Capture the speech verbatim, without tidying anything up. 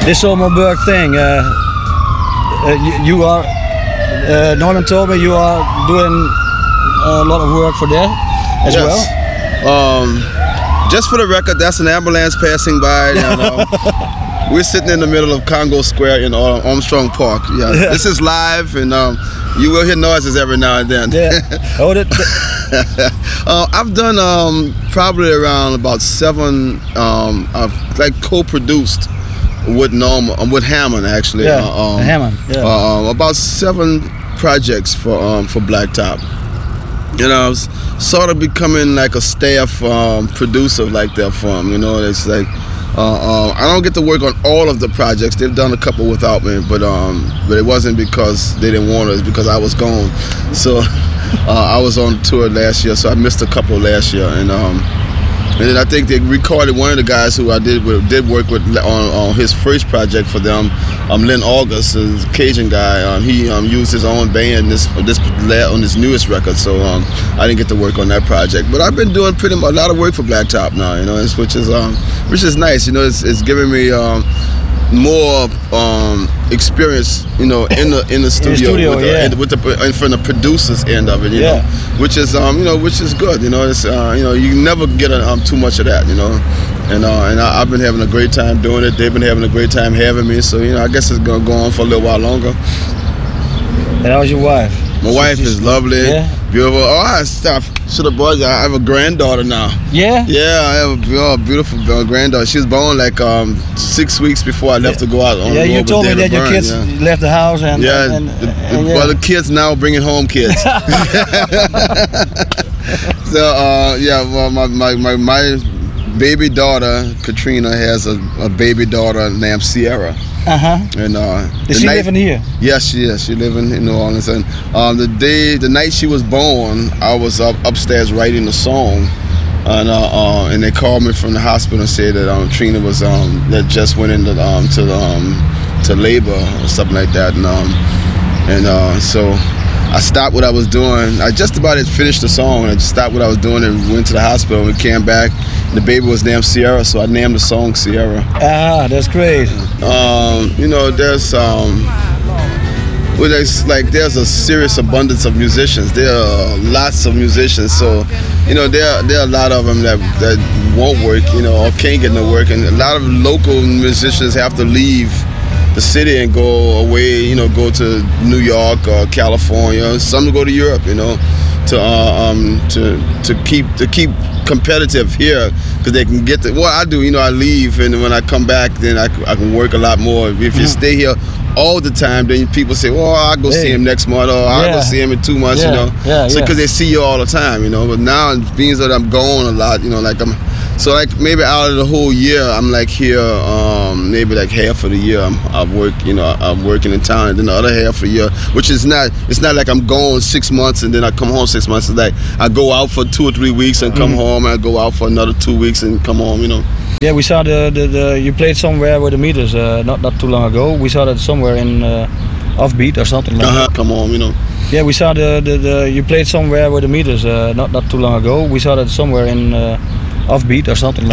this Sommerburg thing. Uh, uh, you, you are uh, Norman told me you are doing a lot of work for that as yes. well. Um, just for the record, that's an ambulance passing by. And, uh, we're sitting in the middle of Congo Square in Armstrong Park. Yeah, yeah. This is live, and um, you will hear noises every now and then. Yeah. Oh, that, that. uh, I've done um, probably around about seven. Um, I've like co-produced with Norman, with Hammond actually. Yeah, uh, um, Hammond. Yeah. Uh, about seven projects for um, for Blacktop. You know, I was sort of becoming like a staff um, producer like that for them. You know, it's like. Uh, uh, I don't get to work on all of the projects. They've done a couple without me, but um, but it wasn't because they didn't want us, because I was gone. So uh, I was on tour last year, so I missed a couple last year, and um, and then I think they recorded one of the guys who I did with, did work with on, on his first project for them, um, Lynn August, a Cajun guy. Um, he um, used his own band this this on his newest record, so um, I didn't get to work on that project. But I've been doing pretty much a lot of work for Blacktop now, you know, it's, which is um, which is nice. You know, it's, it's giving me um, more um, experience, you know, in the in the studio, in the studio with, the, yeah. and with the and from the producers end of it, you yeah. know, which is um, you know, which is good. You know, it's uh, you know, you never get a, um, too much of that, you know, and uh, and I, I've been having a great time doing it. They've been having a great time having me, so you know, I guess it's gonna go on for a little while longer. And how's your wife? My so wife is lovely, yeah? beautiful. Oh, I stopped. Should have brought you. I have a granddaughter now. Yeah. Yeah, I have a oh, beautiful granddaughter. She was born like um, six weeks before I left yeah. to go out on yeah, the road you with told me David that your Byrne, kids yeah. left the house and yeah. And, and, the, and, the, yeah. Well, the kids now bringing home kids. So uh, yeah, well, my, my my my baby daughter Katrina has a, a baby daughter named Sierra. Uh huh. And uh, is she night, living here? Yes, she is. She living in New Orleans. And um, the day, the night she was born, I was up upstairs writing the song, and uh, uh, and they called me from the hospital and said that um, Trina was um, that just went into um, to um, to labor or something like that, and um, and uh, so. I stopped what I was doing. I just about had finished the song, and I just stopped what I was doing and went to the hospital. And we came back, and the baby was named Sierra, so I named the song Sierra. Ah, that's great. Um, you know, there's um, well, there's like there's a serious abundance of musicians. There are lots of musicians, so you know there there are a lot of them that that won't work, you know, or can't get no work, and a lot of local musicians have to leave the city and go away, you know, go to New York or California. Some go to Europe, you know, to uh, um to to keep to keep competitive here, because they can get the. What I do, you know, I leave, and when I come back, then I, I can work a lot more. If mm-hmm. you stay here all the time, then people say, well, I'll go hey. see him next month, or I'll yeah. go see him in two months, yeah. you know. Yeah, so because yeah. they see you all the time, you know. But now, being that I'm gone a lot, you know, like I'm. So like maybe out of the whole year, I'm like here, um, maybe like half of the year I'm, I work, you know, I'm working in town, and then the other half of the year, which is not, it's not like I'm gone six months and then I come home six months. It's like I go out for two or three weeks and come mm-hmm. home, and I go out for another two weeks and come home, you know. Yeah, we saw the, the, the you played somewhere with the Meters uh, not not too long ago. We saw that somewhere in uh, Offbeat or something like uh-huh. that. Come home, you know. Yeah, we saw the, the, the you played somewhere with the Meters uh, not not too long ago. We saw that somewhere in uh, Offbeat or something like that.